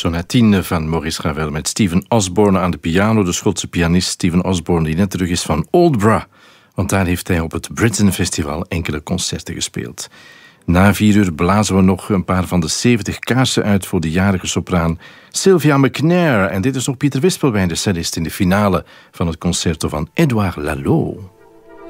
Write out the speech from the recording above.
Sonatine van Maurice Ravel met Stephen Osborne aan de piano. De Schotse pianist Stephen Osborne die net terug is van Oldborough. Want daar heeft hij op het Britten Festival enkele concerten gespeeld. Na 4 uur blazen we nog een paar van de 70 kaarsen uit voor de jarige sopraan Sylvia McNair. En dit is nog Pieter Wispelwijn, de cellist in de finale van het concerto van Édouard Lalo.